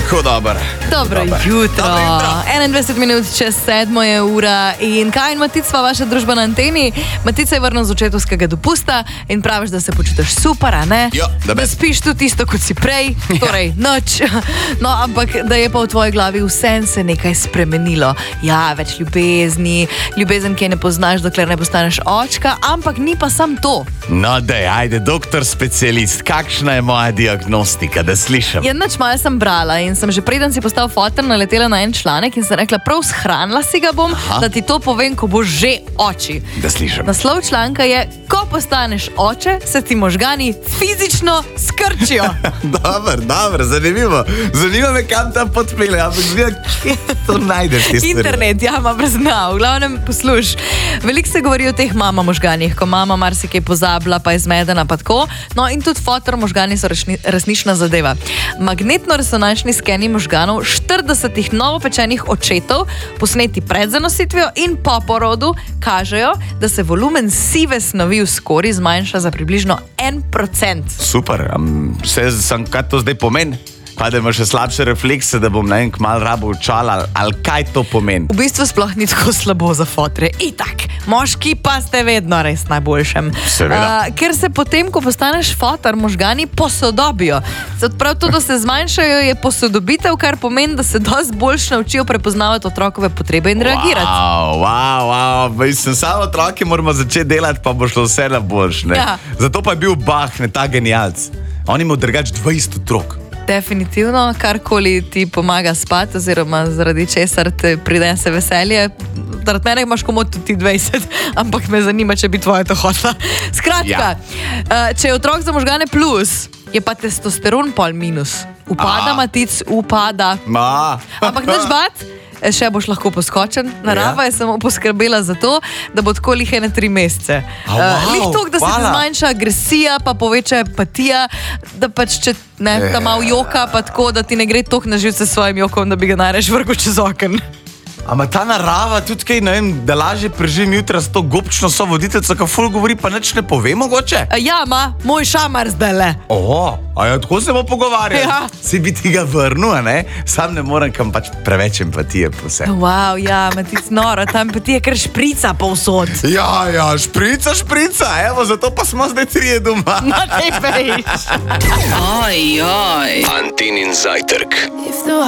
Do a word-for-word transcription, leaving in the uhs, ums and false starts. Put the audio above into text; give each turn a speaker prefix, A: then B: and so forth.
A: Tako dober.
B: Dobro
A: dober.
B: jutro.
A: Dobro jutro.
B: enaindvajset minut čez sedmo je ura. In kaj in Matica, vaša družba na anteni? Matica je vrnil z očetovskega dopusta in praviš, da se počutiš super, a ne?
A: Jo, da
B: da
A: best.
B: spiš tudi isto, kot si prej, torej noč. No, ampak da je pa v tvoji glavi vsem se nekaj spremenilo. Ja, več ljubezni, ljubezen, ki je ne poznaš, dokler ne postaneš očka, ampak ni pa sam to.
A: No, daj, ajde, doktor specialist, kakšna je moja diagnostika, da slišim?
B: Ja, nič malo sem brala in sem že preden si postal foter naletela na en članek in sem rekla, prav shranila si ga bom,
A: Aha.
B: da ti to povem, ko boš že oči.
A: Da slišim.
B: Naslov članka je, ko postaneš oče, se ti možgani fizično skrčijo.
A: Dobar, dobar, zanimivo. Zanima me, kam ta potpele, ampak zgleda, kje to najdeš ti stvari.
B: Internet, ja, ima prezna. V glavnem, posluš, veliko se govori o teh mama možganih, ko mama marsikaj pozabila, pa je zmedena, pa tako. No in tudi fotor možgani so rešni, resnična zadeva. Magnetno-resonančni skeni možganov štiridesetih novopečenih očetov, posneti pred zanositvijo in po porodu, kažejo, da se volumen sive snovi v skori zmanjša za približno en procent.
A: Super, um, vse sem, kaj to zdaj pomeni? Pa da imaš še slabše reflekse, da bom na en kmal rabo očala, ali, ali kaj to pomeni?
B: V bistvu sploh ni tako slabo za fotre. Itak, moški pa ste vedno res najboljšem.
A: Seveda.
B: Uh, ker se potem, ko postaneš fotar, možgani posodobijo. Zato prav to, da se zmanjšajo, je posodobitev, kar pomeni, da se dosti boljše naučijo prepoznavati otrokove potrebe in reagirati.
A: Wow, wow, wow. Mislim, samo otroke moramo začeti delati, pa bo šlo vse na boljše.
B: Ja.
A: Zato pa je bil Bach, ne ta genialc. On ima drugač dvajset otrok.
B: Definitivno, karkoli ti pomaga spati, oziroma zaradi česar te prinese veselje. Zaradi mene imaš komod tudi ti dvajset, ampak me zanima, če bi tvoje to hotla. Skratka,
A: Ja.
B: uh, če je otrok za možgane plus, je pa testosteron pol minus. Upada,
A: A.
B: Matic, upada.
A: Ma.
B: Ampak nič bat, še boš lahko poskočen. Narava
A: Ja.
B: je samo poskrbela za to, da bo tako lih ene tri mesece.
A: A, wow,
B: Lih toliko, da se ti
A: hvala.
B: zmanjša agresija, pa poveča empatija, da pač če ne, ta malo joka, pa tako, da ti ne gre toliko na živce s svojim jokom, da bi ga najraž vrgel čez oken.
A: Ama ta narava tudi kaj, ne vem, da lažje preživim jutra s to gobčno sovoditeljico, ki ful govori, pa nič ne pove mogoče?
B: A ja, ma, moj šamar zdajle.
A: O, a ja, tako se bo pogovarjal.
B: Ja.
A: Si bi ti ga vrnil, a ne? Sam ne morem, kam pač preveč empatije pose.
B: Wow, ja, Matic, noro, tam pa ti je kar šprica povsod.
A: Ja, ja, šprica, šprica, evo, zato pa smo zdaj trije doma.
B: Na tej pejš.
C: Oj, oj.
D: Antinin zajtrk.